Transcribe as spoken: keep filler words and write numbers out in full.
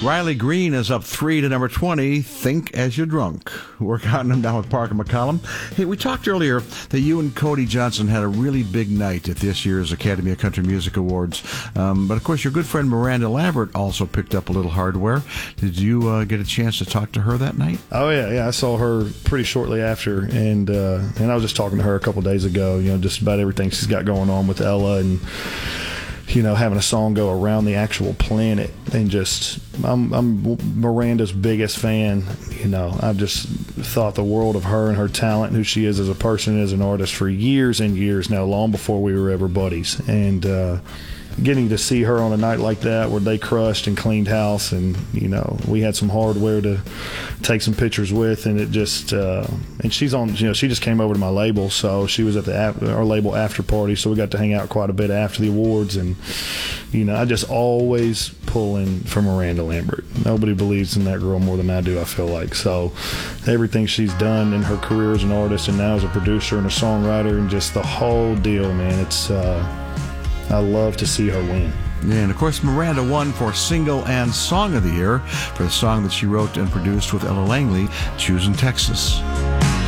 Riley Green is up three to number twenty, Think As You're Drunk. We're counting them down with Parker McCollum. Hey, we talked earlier that you and Cody Johnson had a really big night at this year's Academy of Country Music Awards. Um, but, of course, your good friend Miranda Lambert also picked up a little hardware. Did you uh, get a chance to talk to her that night? Oh, yeah, yeah. I saw her pretty shortly after, and uh, and I was just talking to her a couple days ago, you know, just about everything she's got going on with Ella and, you know, having a song go around the actual planet, and just, I'm, I'm Miranda's biggest fan. You know, I've just thought the world of her and her talent, and who she is as a person and as an artist for years and years now, long before we were ever buddies. And uh, getting to see her on a night like that where they crushed and cleaned house, and, you know, we had some hardware to take some pictures with, and it just, uh, and she's on, you know, she just came over to my label, so she was at the our label after party, so we got to hang out quite a bit after the awards. And, you know, I just always pull in for Miranda Lambert. Nobody believes in that girl more than I do, I feel like. So everything she's done in her career as an artist and now as a producer and a songwriter and just the whole deal, man, it's, uh, I love to see her win. Yeah, and of course, Miranda won for Single and Song of the Year for the song that she wrote and produced with Ella Langley, Choosing Texas.